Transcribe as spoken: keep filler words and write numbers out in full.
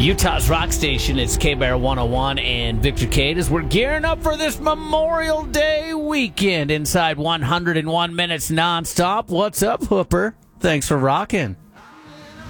Utah's rock station, it's K-Bear one oh one and Victor Cade as we're gearing up for this Memorial Day weekend inside one hundred one minutes nonstop. What's up, Hooper? Thanks for rocking.